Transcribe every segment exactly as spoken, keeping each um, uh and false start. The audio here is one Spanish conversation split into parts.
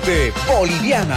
de Boliviana.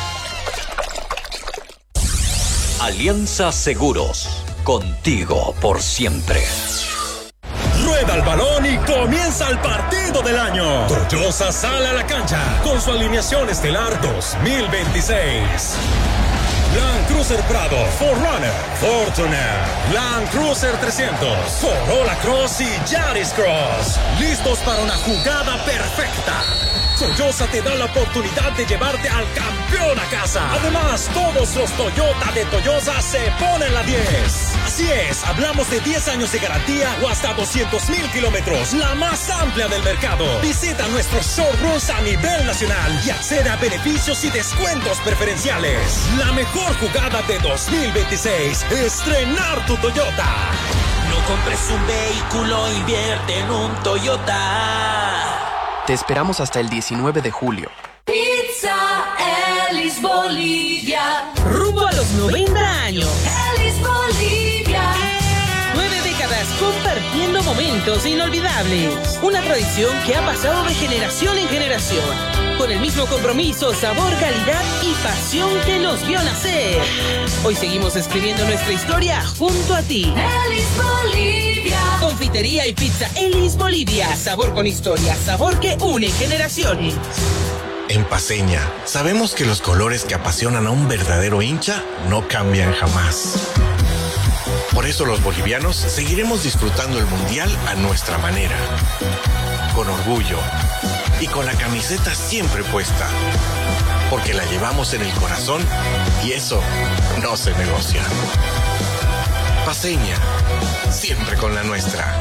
Alianza Seguros, contigo por siempre. Rueda el balón y comienza el partido del año. Toyosa sale a la cancha con su alineación estelar dos mil veintiséis. Land Cruiser Prado, cuatro runner, Fortuner, Land Cruiser trescientos, Corolla Cross y Yaris Cross. Listos para una jugada perfecta. Toyosa te da la oportunidad de llevarte al campeón a casa. Además, todos los Toyota de Toyosa se ponen la diez. Así es, hablamos de diez años de garantía o hasta doscientos mil kilómetros, la más amplia del mercado. Visita nuestros showrooms a nivel nacional y accede a beneficios y descuentos preferenciales. La mejor jugada de dos mil veintiséis, estrenar tu Toyota. No compres un vehículo, invierte en un Toyota. Te esperamos hasta el diecinueve de julio. Pizza Elis Bolivia. Rumbo a los noventa años. Elis Bolivia. Nueve décadas compartiendo momentos inolvidables. Una tradición que ha pasado de generación en generación. Con el mismo compromiso, sabor, calidad y pasión que nos vio nacer. Hoy seguimos escribiendo nuestra historia junto a ti. Elis Bolivia. Confitería y pizza Elis Bolivia. Sabor con historia, sabor que une generaciones. En Paceña, sabemos que los colores que apasionan a un verdadero hincha no cambian jamás. Por eso los bolivianos seguiremos disfrutando el Mundial a nuestra manera. Con orgullo y con la camiseta siempre puesta. Porque la llevamos en el corazón y eso no se negocia. Paceña, siempre con la nuestra.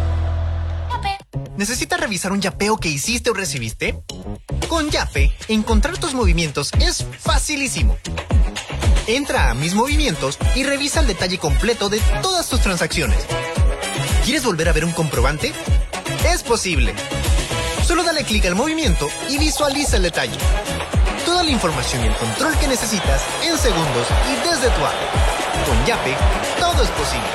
¿Necesitas revisar un yapeo que hiciste o recibiste? Con Yape, encontrar tus movimientos es facilísimo. Entra a Mis Movimientos y revisa el detalle completo de todas tus transacciones. ¿Quieres volver a ver un comprobante? Es posible. Solo dale clic al movimiento y visualiza el detalle. Toda la información y el control que necesitas en segundos y desde tu app. Con Yape, todo es posible.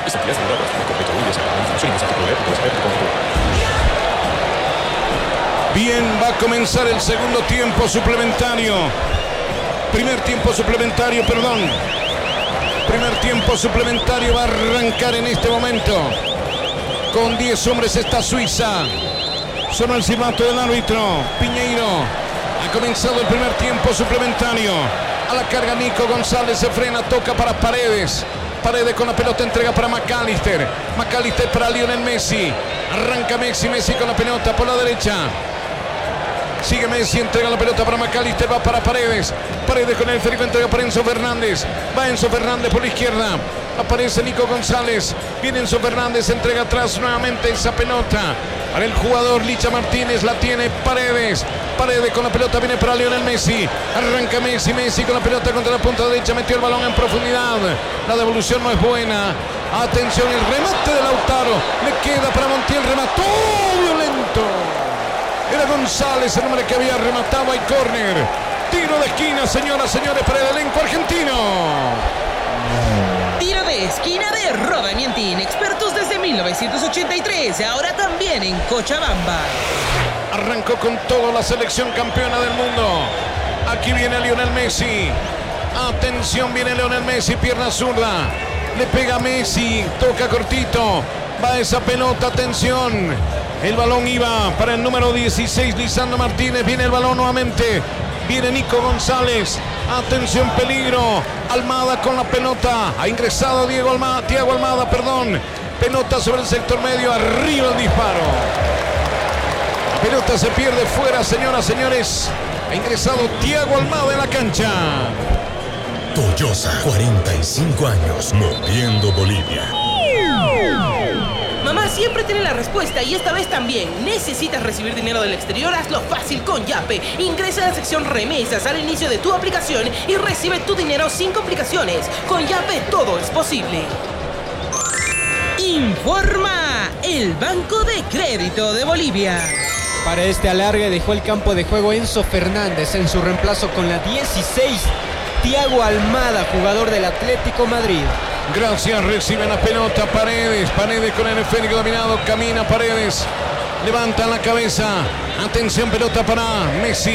Bien, va a comenzar el segundo tiempo suplementario. Primer tiempo suplementario, perdón. Primer tiempo suplementario va a arrancar en este momento. Con diez hombres está Suiza. Sonó el silbato del árbitro. Piñeiro. Ha comenzado el primer tiempo suplementario. A la carga Nico González, se frena, toca para Paredes. Paredes con la pelota, entrega para McAllister. McAllister para Lionel Messi. Arranca Messi, Messi con la pelota por la derecha. Sigue Messi, entrega la pelota para McAllister, va para Paredes. Paredes con el Felipe, entrega para Enzo Fernández. Va Enzo Fernández por la izquierda. Aparece Nico González. Viene Enzo Fernández, entrega atrás nuevamente esa pelota. Para el jugador Licha Martínez, la tiene Paredes. Paredes con la pelota, viene para Lionel Messi. Arranca Messi, Messi con la pelota contra la punta derecha, metió el balón en profundidad. La devolución no es buena. Atención, el remate de Lautaro. Le queda para Montiel, remató violento. Era González el hombre que había rematado. Hay córner. Tiro de esquina, señoras, señores, para el elenco argentino. Tiro de esquina de Roda Mientín. Expertos desde mil novecientos ochenta y tres. Ahora también en Cochabamba. Arrancó con todo la selección campeona del mundo. Aquí viene Lionel Messi. Atención, viene Lionel Messi, pierna zurda. Le pega Messi, toca cortito. Va esa pelota, atención. El balón iba para el número dieciséis, Lisandro Martínez. Viene el balón nuevamente. Viene Nico González. Atención, peligro. Almada con la pelota. Ha ingresado Diego Almada, Thiago Almada, perdón. Pelota sobre el sector medio. Arriba el disparo. La pelota se pierde fuera, señoras, señores. Ha ingresado Thiago Almada en la cancha. Toyosa, cuarenta y cinco años, moviendo Bolivia. Mamá siempre tiene la respuesta y esta vez también. ¿Necesitas recibir dinero del exterior? Hazlo fácil con Yape. Ingresa a la sección remesas al inicio de tu aplicación y recibe tu dinero sin complicaciones. Con Yape todo es posible. Informa el Banco de Crédito de Bolivia. Para este alargue dejó el campo de juego Enzo Fernández. En su reemplazo con la dieciséis, Thiago Almada, jugador del Atlético Madrid. Gracias, recibe la pelota Paredes. Paredes con el esférico dominado, camina Paredes. Levanta la cabeza. Atención, pelota para Messi.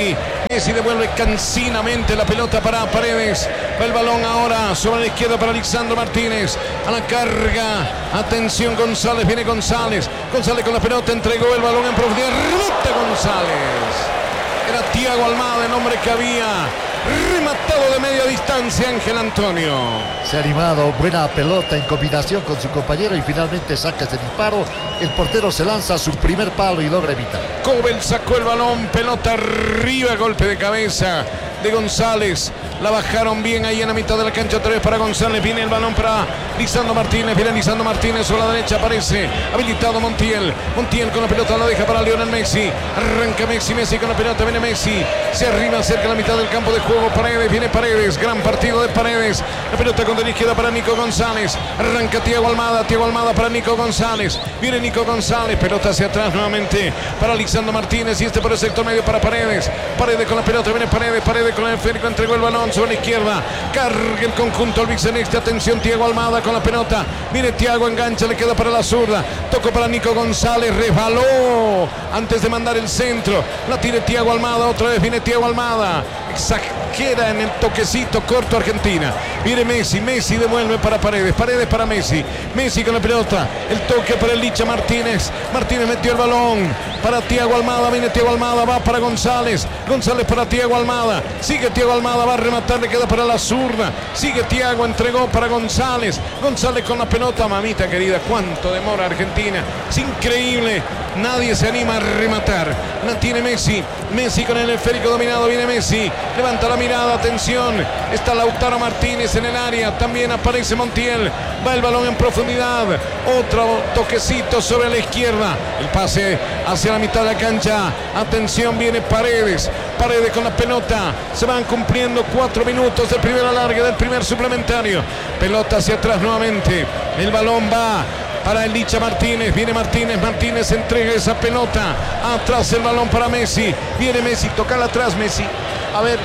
Messi devuelve cansinamente la pelota para Paredes. Va el balón ahora sobre la izquierda para Lisandro Martínez. A la carga. Atención González. Viene González. González con la pelota. Entregó el balón en profundidad. Remata González. Era Thiago Almada el hombre que había rematado de media distancia Ángel Antonio. Se ha animado, buena pelota en combinación con su compañero y finalmente saca ese disparo. El portero se lanza a su primer palo y logra evitar. Cobel sacó el balón, pelota arriba, golpe de cabeza de González. La bajaron bien ahí en la mitad de la cancha, otra vez para González. Viene el balón para Lisandro Martínez. Viene Lisandro Martínez sobre la derecha, aparece habilitado Montiel. Montiel con la pelota la deja para Lionel Messi. Arranca Messi, Messi con la pelota, viene Messi. Se arriba cerca de la mitad del campo de juego. Paredes, viene Paredes, gran partido de Paredes. La pelota con la izquierda para Nico González. Arranca Thiago Almada, Thiago Almada para Nico González. Viene Nico González, pelota hacia atrás nuevamente para Lisandro Martínez y este por el sector medio para Paredes. Paredes con la pelota, viene Paredes, Paredes con el esférico, entregó el balón sobre la izquierda. Carga el conjunto albiceleste. Atención, Thiago Almada con la pelota. Viene Thiago, engancha, le queda para la zurda. Tocó para Nico González, resbaló antes de mandar el centro. La tiene Thiago Almada, otra vez viene Thiago Almada. Exagera en el toquecito corto Argentina. Viene Messi, Messi devuelve para Paredes, Paredes para Messi. Messi con la pelota, el toque para el Licha Martínez. Martínez metió el balón para Thiago Almada. Viene Thiago Almada, va para González. González para Thiago Almada. Sigue Thiago Almada, va a rematar, le queda para la zurda. Sigue Thiago, entregó para González. González con la pelota, mamita querida, cuánto demora Argentina. Es increíble, nadie se anima a rematar. La tiene Messi, Messi con el esférico dominado, viene Messi. Levanta la mirada, atención. Está Lautaro Martínez en el área, también aparece Montiel. Va el balón en profundidad. Otro toquecito sobre la izquierda. El pase hacia la mitad de la cancha. Atención, viene Paredes. Paredes con la pelota. Se van cumpliendo cuatro minutos del primer alargue, del primer suplementario. Pelota hacia atrás nuevamente. El balón va para el Licha Martínez. Viene Martínez. Martínez entrega esa pelota. Atrás el balón para Messi. Viene Messi. Tocala atrás Messi. A ver.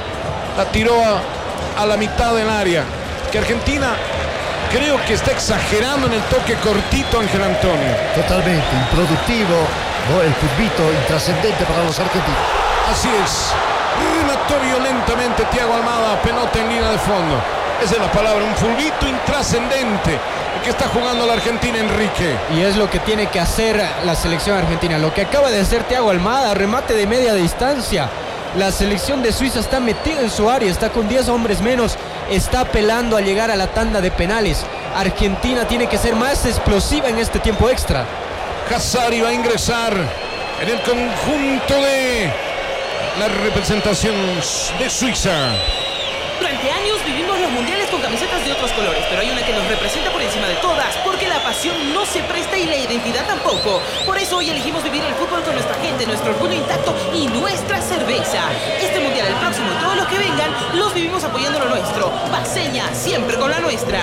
La tiró a, a la mitad del área. Que Argentina creo que está exagerando en el toque cortito, Ángel Antonio. Totalmente improductivo, ¿no? El futbito intrascendente para los argentinos. Así es. Remató violentamente Thiago Almada, pelota en línea de fondo. Esa es la palabra, un fulbito intrascendente que está jugando la Argentina, Enrique. Y es lo que tiene que hacer la selección argentina. Lo que acaba de hacer Thiago Almada, remate de media distancia. La selección de Suiza está metida en su área, está con diez hombres menos, está apelando a llegar a la tanda de penales. Argentina tiene que ser más explosiva en este tiempo extra. Hazard va a ingresar en el conjunto de la representación de Suiza. Durante años vivimos los mundiales con camisetas de otros colores, pero hay una que nos representa por encima de todas, porque la pasión no se presta y la identidad tampoco. Por eso hoy elegimos vivir el fútbol con nuestra gente, nuestro orgullo intacto y nuestra cerveza. Este mundial, el próximo y todos los que vengan, los vivimos apoyando lo nuestro. Paseña, siempre con la nuestra.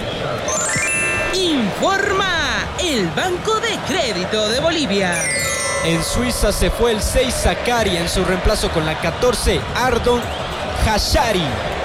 Informa el Banco de Crédito de Bolivia. En Suiza se fue el seis Zakari, en su reemplazo con la catorce Ardon Hashari.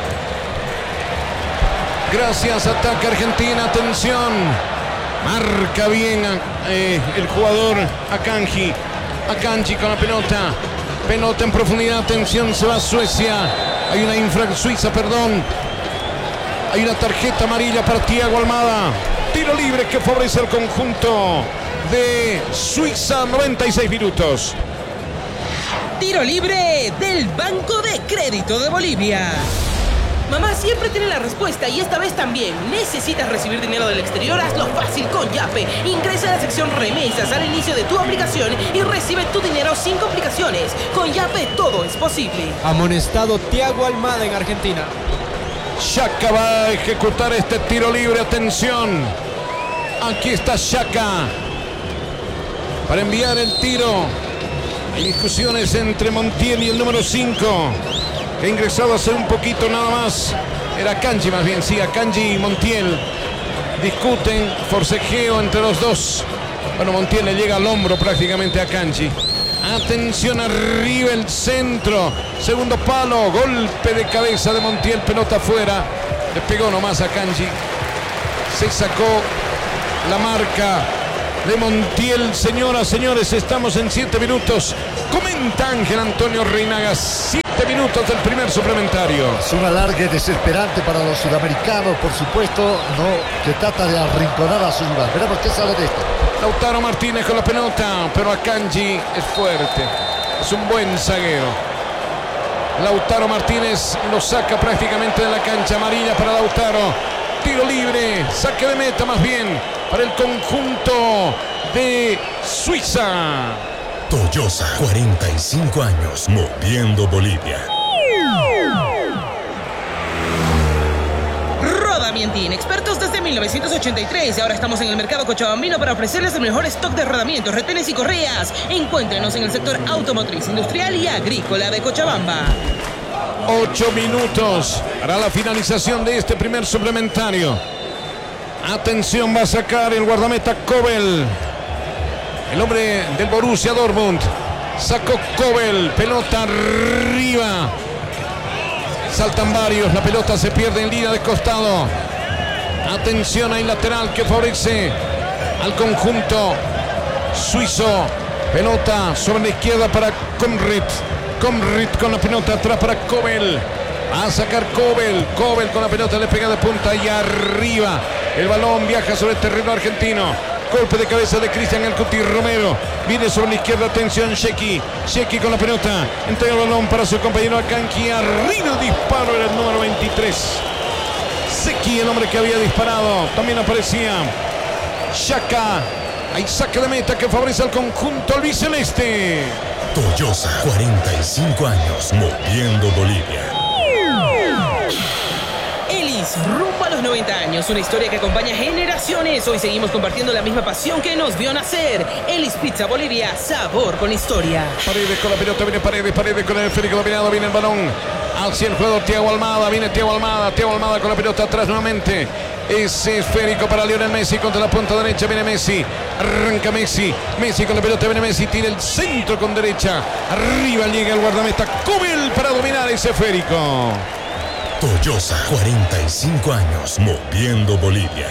Gracias, ataca Argentina, atención. Marca bien eh, el jugador Akanji. Akanji con la pelota. Pelota en profundidad, atención, se va a Suecia. Hay una infra Suiza, perdón. Hay una tarjeta amarilla para Thiago Almada. Tiro libre que favorece al conjunto de Suiza, noventa y seis minutos. Tiro libre del Banco de Crédito de Bolivia. Mamá siempre tiene la respuesta y esta vez también. ¿Necesitas recibir dinero del exterior? Hazlo fácil con Yape. Ingresa a la sección remesas al inicio de tu aplicación y recibe tu dinero sin complicaciones. Con Yape todo es posible. Amonestado Thiago Almada en Argentina. Xhaka va a ejecutar este tiro libre. Atención. Aquí está Xhaka para enviar el tiro. Hay discusiones entre Montiel y el número cinco. Que ha ingresado hace un poquito nada más. Era Akanji más bien, sí, Akanji y Montiel. Discuten, forcejeo entre los dos. Bueno, Montiel le llega al hombro prácticamente a Akanji. Atención, arriba el centro. Segundo palo, golpe de cabeza de Montiel, pelota afuera. Le pegó nomás a Akanji. Se sacó la marca de Montiel. Señoras, señores, estamos en siete minutos Comenta Ángel Antonio Reinaga. Siete minutos del primer suplementario. Es un alargue desesperante para los sudamericanos, por supuesto, no, que trata de arrinconar a su rival. Veremos qué sale de esto. Lautaro Martínez con la pelota, pero Akanji es fuerte. Es un buen zaguero. Lautaro Martínez lo saca prácticamente de la cancha. Amarilla para Lautaro. Tiro libre, saque de meta más bien para el conjunto de Suiza. Toyosa, cuarenta y cinco años, moviendo Bolivia. Rodamientín, expertos desde mil novecientos ochenta y tres. Ahora estamos en el mercado cochabambino para ofrecerles el mejor stock de rodamientos, retenes y correas. Encuéntrenos en el sector automotriz, industrial y agrícola de Cochabamba. Ocho minutos para la finalización de este primer suplementario. Atención, va a sacar el guardameta Kobel. El hombre del Borussia Dortmund. Sacó Kobel. Pelota arriba. Saltan varios. La pelota se pierde en línea de costado. Atención, hay lateral que favorece al conjunto suizo. Pelota sobre la izquierda para Conrit. Conrit con la pelota atrás para Kobel. A sacar Kobel. Kobel con la pelota le pega de punta y arriba. El balón viaja sobre el terreno argentino. Golpe de cabeza de Cristian El Cuti Romero. Viene sobre la izquierda. Atención, Sheki. Sheki con la pelota. Entrega el balón para su compañero Akanji. Arriba el disparo era el número veintitrés. Seki, el hombre que había disparado. También aparecía Shaka. Hay saque de meta que favorece al conjunto albiceleste. Toyosa, cuarenta y cinco años, moviendo Bolivia. Elis, rumbo a los noventa años, una historia que acompaña generaciones. Hoy seguimos compartiendo la misma pasión que nos vio nacer. Elis Pizza Bolivia, sabor con historia. Paredes con la pelota, viene Paredes, Paredes con el esférico dominado, viene el balón hacia el jugador Thiago Almada, viene Thiago Almada, Thiago Almada con la pelota atrás nuevamente. Ese esférico para Lionel Messi contra la punta derecha, viene Messi, arranca Messi, Messi con la pelota, viene Messi, tira el centro con derecha, arriba llega el guardameta Kobel para dominar ese esférico. Toyosa, cuarenta y cinco años, moviendo Bolivia.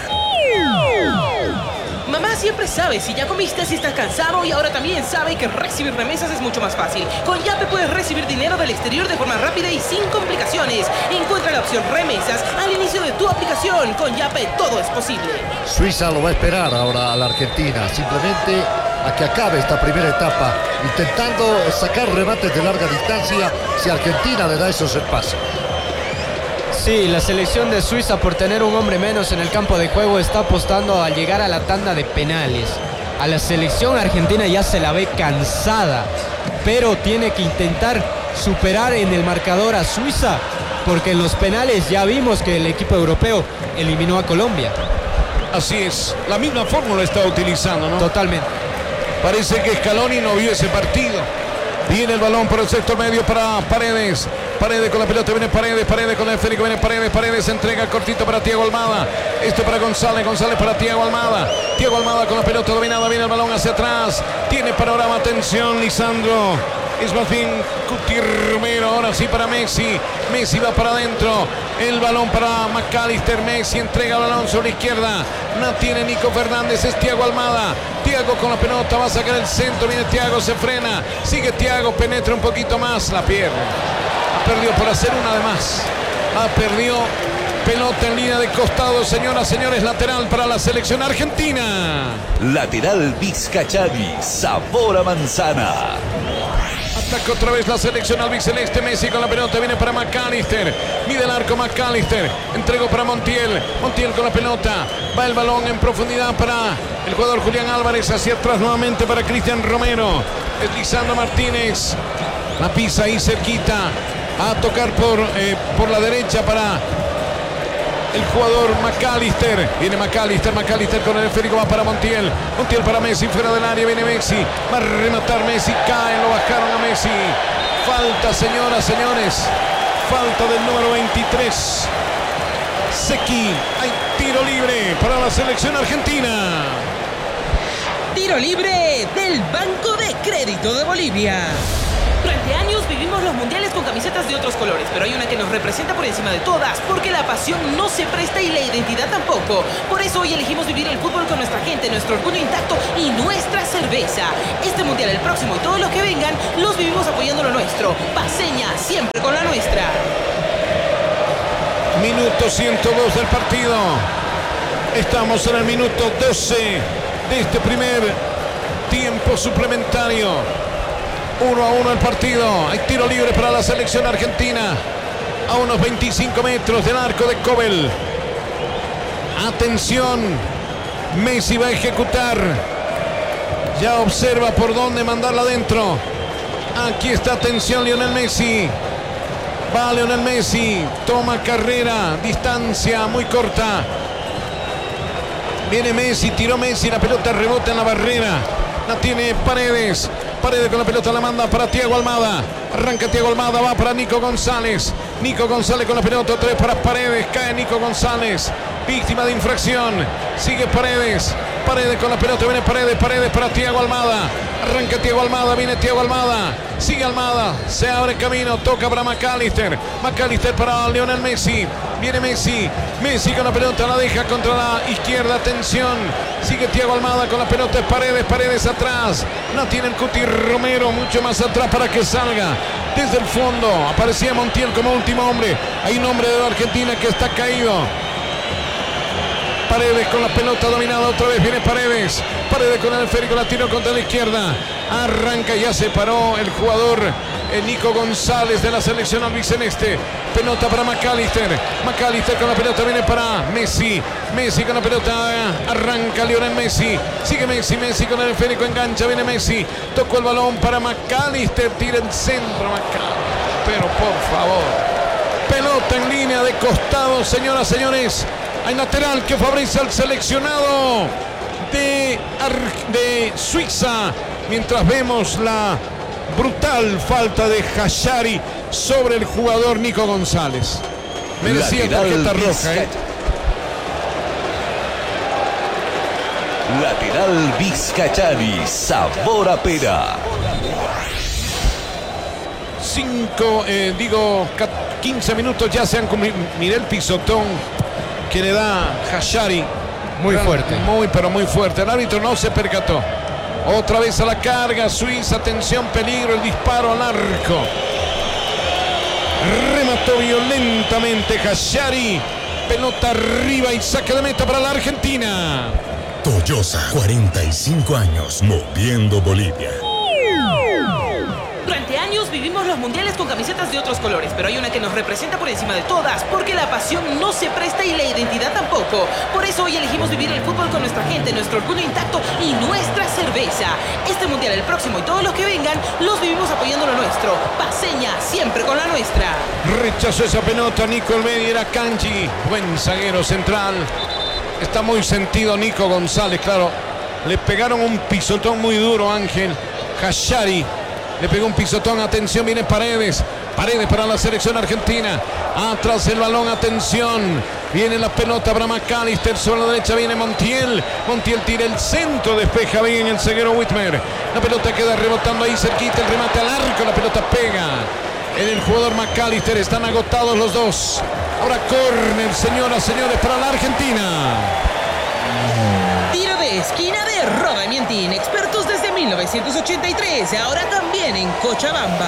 Mamá siempre sabe si ya comiste, si estás cansado, y ahora también sabe que recibir remesas es mucho más fácil. Con Yape puedes recibir dinero del exterior de forma rápida y sin complicaciones. Encuentra la opción remesas al inicio de tu aplicación. Con Yape todo es posible. Suiza lo va a esperar ahora a la Argentina, simplemente a que acabe esta primera etapa, intentando sacar remates de larga distancia si Argentina le da esos espacios. Sí, la selección de Suiza, por tener un hombre menos en el campo de juego, está apostando a llegar a la tanda de penales. A la selección argentina ya se la ve cansada, pero tiene que intentar superar en el marcador a Suiza, porque en los penales ya vimos que el equipo europeo eliminó a Colombia. Así es, la misma fórmula está utilizando, ¿no? Totalmente. Parece que Scaloni no vio ese partido. Viene el balón por el sector medio para Paredes. Paredes con la pelota, viene Paredes, Paredes con el esférico, viene Paredes, Paredes entrega cortito para Thiago Almada. Esto para González, González para Thiago Almada. Thiago Almada con la pelota dominada, viene el balón hacia atrás. Tiene panorama, atención, Lisandro. Es más bien Cuti Romero, ahora sí para Messi. Messi va para adentro. El balón para McAllister. Messi entrega el balón sobre la izquierda. No tiene Nico Fernández, es Thiago Almada. Thiago con la pelota, va a sacar el centro. Viene Thiago, se frena. Sigue Thiago, penetra un poquito más, la pierde. Ha perdido por hacer una de más. Ha perdido pelota en línea de costado, señoras, señores. Lateral para la selección argentina. Lateral Vizcachari, sabor a manzana. Ataca otra vez la selección albiceleste. Messi con la pelota, viene para McAllister. Mide el arco McAllister. Entregó para Montiel. Montiel con la pelota. Va el balón en profundidad para el jugador Julián Álvarez. Hacia atrás nuevamente para Cristian Romero. Deslizando Martínez. La pisa ahí cerquita. A tocar por, eh, por la derecha para el jugador McAllister. Viene McAllister, McAllister con el esférico, va para Montiel. Montiel para Messi, fuera del área, viene Messi. Va a rematar Messi, cae, lo bajaron a Messi. Falta, señoras, señores. Falta del número veintitrés. Seki, hay tiro libre para la selección argentina. Tiro libre del Banco de Crédito de Bolivia. Durante años vivimos los mundiales con camisetas de otros colores, pero hay una que nos representa por encima de todas, porque la pasión no se presta y la identidad tampoco. Por eso hoy elegimos vivir el fútbol con nuestra gente, nuestro orgullo intacto y nuestra cerveza. Este mundial, el próximo y todos los que vengan, los vivimos apoyando lo nuestro. Paceña, siempre con la nuestra. Minuto ciento dos del partido. Estamos en el minuto doce de este primer tiempo suplementario. Uno a uno el partido. Hay tiro libre para la selección argentina a unos veinticinco metros del arco de Cobel. Atención, Messi va a ejecutar. Ya observa por dónde mandarla adentro. Aquí está, atención, Lionel Messi. Va Lionel Messi, toma carrera, distancia muy corta. Viene Messi, tiró Messi, la pelota rebota en la barrera. La tiene Paredes. Paredes con la pelota, la manda para Thiago Almada. Arranca Thiago Almada, va para Nico González. Nico González con la pelota, otra vez para Paredes. Cae Nico González, víctima de infracción. Sigue Paredes. Paredes con la pelota, viene Paredes. Paredes para Thiago Almada. Arranca Thiago Almada, viene Thiago Almada. Sigue Almada, se abre camino, toca para McAllister. McAllister para Lionel Messi. Viene Messi. Messi con la pelota, la deja contra la izquierda. Atención. Sigue Thiago Almada con la pelota. Es Paredes. Paredes atrás. La tiene el Cuti Romero. Mucho más atrás para que salga. Desde el fondo aparecía Montiel como último hombre. Hay un hombre de la Argentina que está caído. Paredes con la pelota dominada otra vez. Viene Paredes. Paredes con el esférico. La tiró contra la izquierda. Arranca, ya se paró el jugador eh, Nico González de la selección albiceleste. Pelota para McAllister. McAllister con la pelota, viene para Messi. Messi con la pelota. Arranca Lionel Messi. Sigue Messi. Messi con el esférico. Engancha. Viene Messi. Tocó el balón para McAllister. Tira el centro. McAllister. Pero por favor. Pelota en línea de costado, señoras, señores. Hay lateral que favorece al seleccionado de, de Suiza. Mientras vemos la brutal falta de Hashari sobre el jugador Nico González. Merecía tarjeta roja, ¿eh? Lateral Vizcachani, sabor a pera. Cinco, eh, digo, quince minutos ya se han cumplido. Miré el pisotón que le da Hashari. Muy fuerte. Muy, pero muy fuerte. El árbitro no se percató. Otra vez a la carga. Suiza, atención, peligro, el disparo al arco. Remató violentamente Hashari. Pelota arriba y saque de meta para la Argentina. Toyosa, cuarenta y cinco años, moviendo Bolivia. Durante años vivimos los mundiales con camisetas de otros colores, pero hay una que nos representa por encima de todas, porque la pasión no se presta y la identidad tampoco. Por eso hoy elegimos vivir el fútbol con nuestra gente, nuestro orgullo intacto y nuestra cerveza. Este mundial, el próximo y todos los que vengan, los vivimos apoyando lo nuestro. Paceña, siempre con la nuestra. Rechazó esa pelota Nico Olmedo, era Kanji, buen zaguero central. Está muy sentido Nico González, claro. Le pegaron un pisotón muy duro, Ángel. Hashari le pegó un pisotón, atención, viene Paredes. Paredes para la selección argentina. Atrás el balón, atención. Viene la pelota para McAllister. Sobre la derecha viene Montiel. Montiel tira el centro, despeja bien el zaguero Whitmer. La pelota queda rebotando ahí cerquita, el remate al arco. La pelota pega en el jugador McAllister. Están agotados los dos. Ahora córner, señoras, señores, para la Argentina. Tiro de esquina de Roda Mientín, expertos desde mil novecientos ochenta y tres, ahora también en Cochabamba.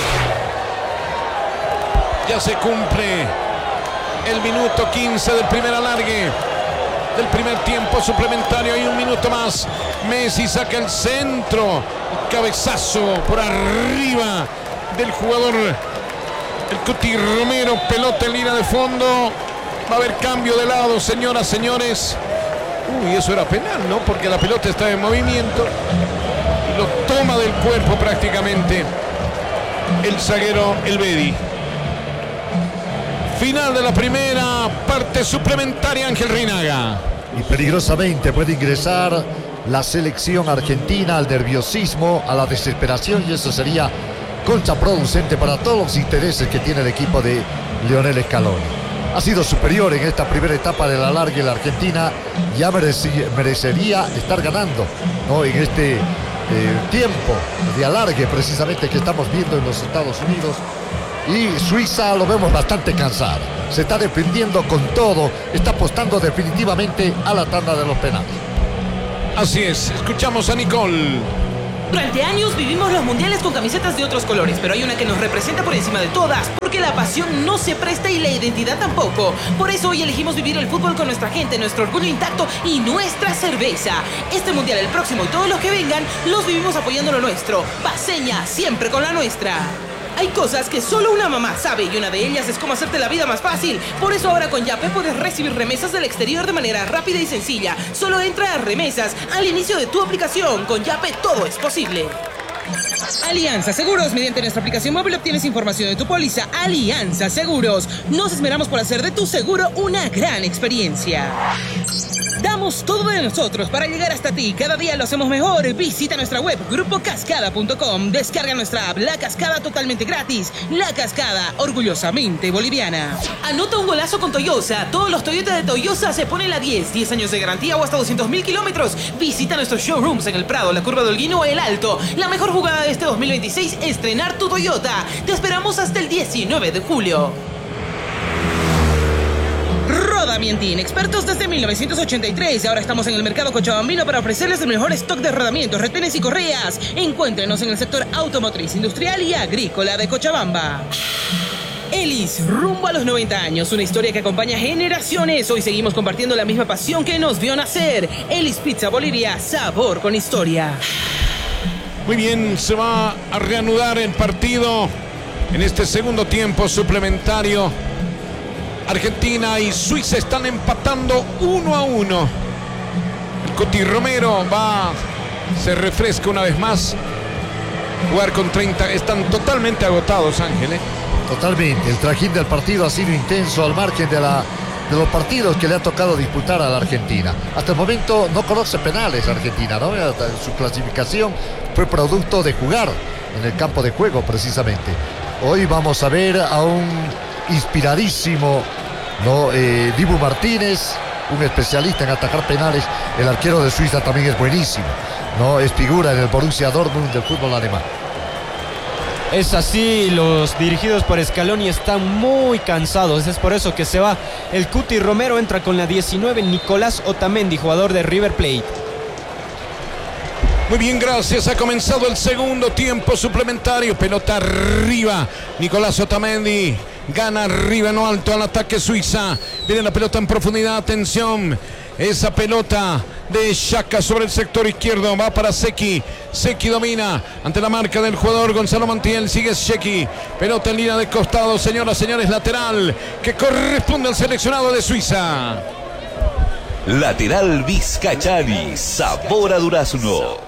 Ya se cumple el minuto quince del primer alargue, del primer tiempo suplementario. Hay un minuto más. Messi saca el centro, el cabezazo por arriba del jugador, el Cuti Romero. Pelota en línea de fondo. Va a haber cambio de lado, señoras, señores. Uy, eso era penal, ¿no? Porque la pelota está en movimiento y lo toma del cuerpo prácticamente el zaguero Elvedi. Final de la primera parte suplementaria, Ángel Reinaga. Y peligrosamente puede ingresar la selección argentina al nerviosismo, a la desesperación, y eso sería contraproducente para todos los intereses que tiene el equipo de Lionel Scaloni. Ha sido superior en esta primera etapa de la larga y la Argentina ya mereci, merecería estar ganando, ¿no? En este eh, tiempo de alargue precisamente que estamos viendo en los Estados Unidos. Y Suiza lo vemos bastante cansado. Se está defendiendo con todo. Está apostando definitivamente a la tanda de los penales. Así es. Escuchamos a Nicole. Durante años vivimos los mundiales con camisetas de otros colores, pero hay una que nos representa por encima de todas, porque la pasión no se presta y la identidad tampoco. Por eso hoy elegimos vivir el fútbol con nuestra gente, nuestro orgullo intacto y nuestra cerveza. Este mundial, el próximo y todos los que vengan, los vivimos apoyando lo nuestro. Paceña, siempre con la nuestra. Hay cosas que solo una mamá sabe y una de ellas es cómo hacerte la vida más fácil. Por eso ahora con Yape puedes recibir remesas del exterior de manera rápida y sencilla. Solo entra a remesas al inicio de tu aplicación. Con Yape todo es posible. Alianza Seguros. Mediante nuestra aplicación móvil obtienes información de tu póliza. Alianza Seguros. Nos esmeramos por hacer de tu seguro una gran experiencia. Damos todo de nosotros para llegar hasta ti. Cada día lo hacemos mejor. Visita nuestra web grupo cascada punto com. Descarga nuestra app La Cascada totalmente gratis. La Cascada, orgullosamente boliviana. Anota un golazo con Toyosa. Todos los Toyota de Toyosa se ponen la diez. diez años de garantía o hasta doscientos mil kilómetros. Visita nuestros showrooms en El Prado, La Curva de Holguín o El Alto. La mejor jugada de este dos mil veintiséis, estrenar tu Toyota. Te esperamos hasta el diecinueve de julio. Rodamientin, expertos desde mil novecientos ochenta y tres. Ahora estamos en el mercado cochabambino para ofrecerles el mejor stock de rodamientos, retenes y correas. Encuéntrenos en el sector automotriz, industrial y agrícola de Cochabamba. Elis, rumbo a los noventa años, una historia que acompaña generaciones. Hoy seguimos compartiendo la misma pasión que nos vio nacer. Elis Pizza Bolivia, sabor con historia. Muy bien, se va a reanudar el partido en este segundo tiempo suplementario. Argentina y Suiza están empatando uno a uno. El Coti Romero va, se refresca una vez más. Jugar con treinta, están totalmente agotados, Ángel, ¿eh? Totalmente, el trajín del partido ha sido intenso al margen de, la, de los partidos que le ha tocado disputar a la Argentina. Hasta el momento no conoce penales Argentina, ¿no? Su clasificación fue producto de jugar en el campo de juego precisamente. Hoy vamos a ver a un inspiradísimo, ¿no? Eh, Dibu Martínez, un especialista en atacar penales. El arquero de Suiza también es buenísimo, ¿no? Es figura en el Borussia Dortmund del fútbol alemán. Es así, los dirigidos por Scaloni están muy cansados, es por eso que se va el Cuti Romero. Entra con la diecinueve Nicolás Otamendi, jugador de River Plate. Muy bien, gracias. Ha comenzado el segundo tiempo suplementario. Pelota arriba. Nicolás Otamendi gana arriba, no alto, al ataque Suiza. Viene la pelota en profundidad. Atención. Esa pelota de Xhaka sobre el sector izquierdo. Va para Zeki. Zeki domina ante la marca del jugador Gonzalo Montiel. Sigue Zeki. Pelota en línea de costado. Señoras, señores, lateral que corresponde al seleccionado de Suiza. Lateral Vizcachani, sabor a durazno.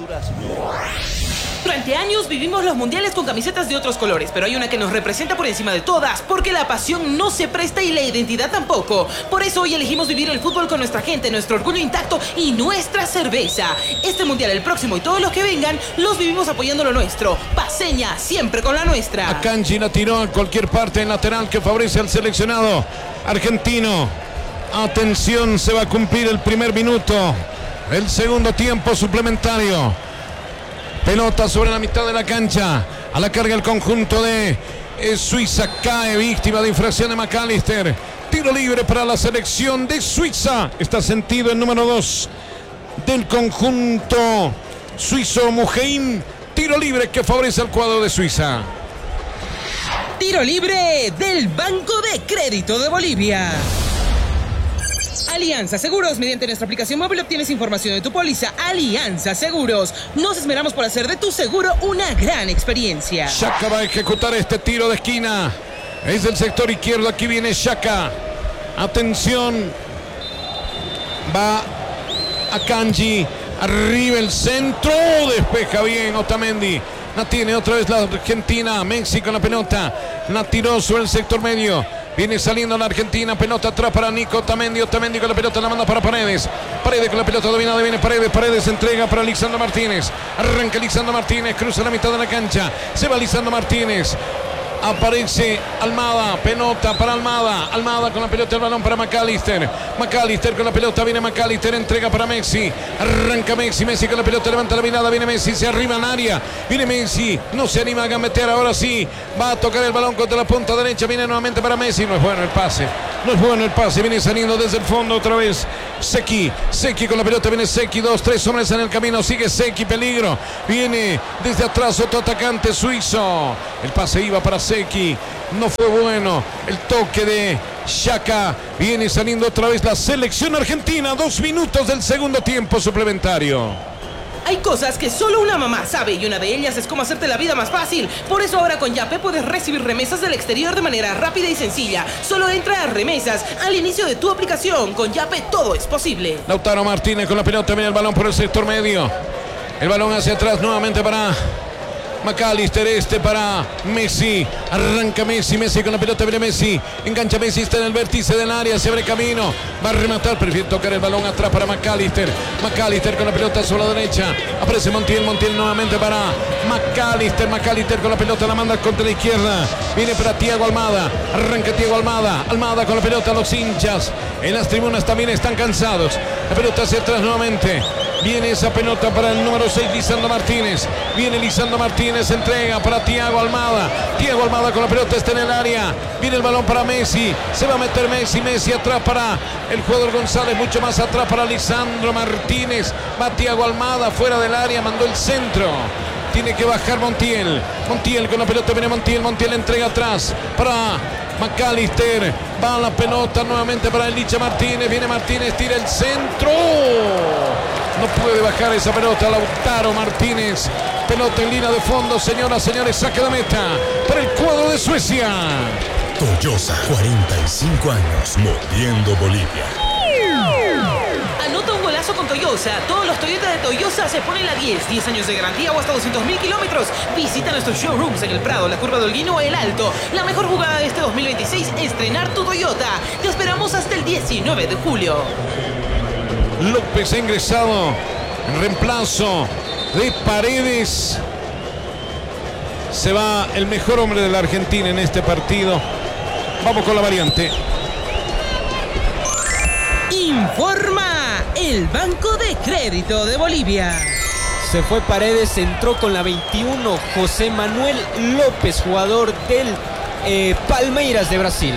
Durante años vivimos los mundiales con camisetas de otros colores, pero hay una que nos representa por encima de todas, porque la pasión no se presta y la identidad tampoco. Por eso hoy elegimos vivir el fútbol con nuestra gente, nuestro orgullo intacto y nuestra cerveza. Este mundial, el próximo y todos los que vengan, los vivimos apoyando lo nuestro. Paceña, siempre con la nuestra. Akanji la tiró a cualquier parte en lateral que favorece al seleccionado argentino. Atención, se va a cumplir el primer minuto. El segundo tiempo suplementario. Pelota sobre la mitad de la cancha. A la carga el conjunto de eh, Suiza. Cae víctima de infracción de McAllister. Tiro libre para la selección de Suiza. Está sentido el número dos del conjunto suizo, Muheim. Tiro libre que favorece al cuadro de Suiza. Tiro libre del Banco de Crédito de Bolivia. Alianza Seguros. Mediante nuestra aplicación móvil obtienes información de tu póliza. Alianza Seguros. Nos esmeramos por hacer de tu seguro una gran experiencia. Xhaka va a ejecutar este tiro de esquina. Es del sector izquierdo. Aquí viene Xhaka. Atención. Va Akanji. Arriba el centro. Despeja bien Otamendi. La tiene otra vez la Argentina. Messi con la pelota. La tiró sobre el sector medio. Viene saliendo la Argentina, pelota atrás para Nico Otamendi, Otamendi con la pelota la manda para Paredes, Paredes con la pelota dominada, viene Paredes, Paredes entrega para Lisandro Martínez, arranca Lisandro Martínez, cruza la mitad de la cancha, se va Lisandro Martínez, Aparece Almada, pelota para Almada. Almada con la pelota, el balón para McAllister. McAllister con la pelota, viene McAllister, entrega para Messi. Arranca Messi, Messi con la pelota, levanta la mirada, viene Messi, se arriba en área. Viene Messi, no se anima a gambetear, ahora sí. Va a tocar el balón contra la punta derecha, viene nuevamente para Messi. No es bueno el pase, no es bueno el pase. Viene saliendo desde el fondo otra vez Seki. Seki con la pelota, viene Seki, dos, tres hombres en el camino. Sigue Seki, peligro. Viene desde atrás otro atacante suizo. El pase iba para Seki, no fue bueno. El toque de Xhaka. Viene saliendo otra vez la selección argentina. Dos minutos del segundo tiempo suplementario. Hay cosas que solo una mamá sabe y una de ellas es cómo hacerte la vida más fácil. Por eso ahora con Yape puedes recibir remesas del exterior de manera rápida y sencilla. Solo entra a remesas al inicio de tu aplicación. Con Yape todo es posible. Lautaro Martínez con la pelota, viene el balón por el sector medio. El balón hacia atrás nuevamente para McAllister, este para Messi. Arranca Messi, Messi con la pelota, viene Messi. Engancha Messi, está en el vértice del área, se abre camino. Va a rematar, prefiere tocar el balón atrás para McAllister. McAllister con la pelota sobre la derecha. Aparece Montiel, Montiel nuevamente para McAllister. McAllister con la pelota, la manda contra la izquierda. Viene para Thiago Almada. Arranca Thiago Almada. Almada con la pelota, los hinchas en las tribunas también están cansados. La pelota hacia atrás nuevamente. Viene esa pelota para el número seis, Lisandro Martínez. Viene Lisandro Martínez, entrega para Thiago Almada. Thiago Almada con la pelota, está en el área. Viene el balón para Messi. Se va a meter Messi, Messi atrás para el jugador González. Mucho más atrás para Lisandro Martínez. Va Thiago Almada fuera del área, mandó el centro. Tiene que bajar Montiel. Montiel con la pelota, viene Montiel. Montiel entrega atrás para McAllister. Va la pelota nuevamente para Licha Martínez. Viene Martínez, tira el centro. No puede bajar esa pelota Lautaro Martínez. Pelota en línea de fondo, señoras, señores, saque de meta para el cuadro de Suecia. Toyosa, cuarenta y cinco años, moviendo Bolivia. Anota un golazo con Toyosa. Todos los Toyota de Toyosa se ponen la diez. diez años de garantía o hasta doscientos mil kilómetros. Visita nuestros showrooms en El Prado, la Curva de Holguín o El Alto. La mejor jugada de este dos mil veintiséis es estrenar tu Toyota. Te esperamos hasta el diecinueve de julio. López ha ingresado en reemplazo de Paredes. Se va el mejor hombre de la Argentina en este partido. Vamos con la variante. Informa el Banco de Crédito de Bolivia. Se fue Paredes, entró con la veintiuno José Manuel López, jugador del eh, Palmeiras de Brasil.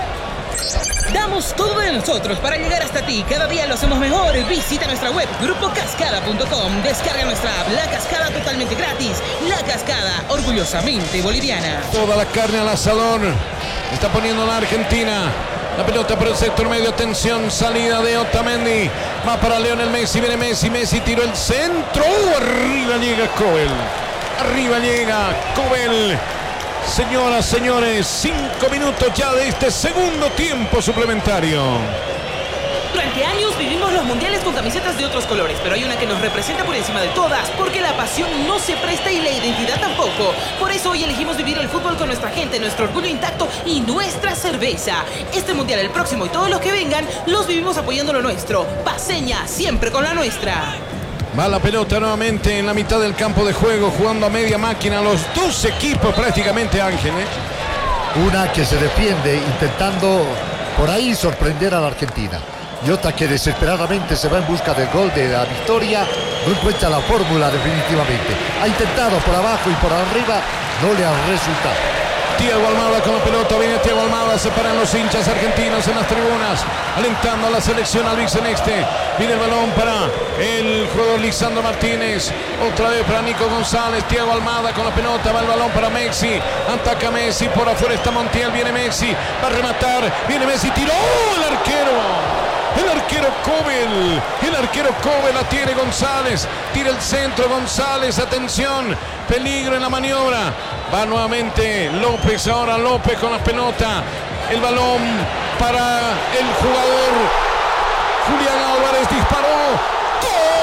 Damos todo de nosotros para llegar hasta ti. Cada día lo hacemos mejor. Visita nuestra web grupo cascada punto com. Descarga nuestra app La Cascada totalmente gratis. La Cascada, orgullosamente boliviana. Toda la carne al asador está poniendo la Argentina. La pelota por el sector medio. Atención, salida de Otamendi. Va para Lionel Messi. Viene Messi. Messi tiró el centro. Arriba llega Kobel. Arriba llega Kobel. Señoras, señores, cinco minutos ya de este segundo tiempo suplementario. Durante años vivimos los mundiales con camisetas de otros colores, pero hay una que nos representa por encima de todas, porque la pasión no se presta y la identidad tampoco. Por eso hoy elegimos vivir el fútbol con nuestra gente, nuestro orgullo intacto y nuestra cerveza. Este mundial, el próximo y todos los que vengan, los vivimos apoyando lo nuestro. Paceña, siempre con la nuestra. Va la pelota nuevamente en la mitad del campo de juego, jugando a media máquina los dos equipos prácticamente, Ángel, ¿eh? Una que se defiende intentando por ahí sorprender a la Argentina. Y otra que desesperadamente se va en busca del gol de la victoria. No encuentra la fórmula definitivamente. Ha intentado por abajo y por arriba, no le ha resultado. Thiago Almada con la pelota, viene Thiago Almada, se paran los hinchas argentinos en las tribunas, alentando a la selección al Biceneste. Viene el balón para el jugador Lisandro Martínez, otra vez para Nico González. Thiago Almada con la pelota, va el balón para Messi, ataca Messi, por afuera está Montiel, viene Messi, va a rematar, viene Messi, tiró el arquero. El arquero Kobel, el arquero Kobel la tiene González, tira el centro González, atención, peligro en la maniobra, va nuevamente López, ahora López con la pelota, el balón para el jugador Julián Álvarez, disparó, ¡gol!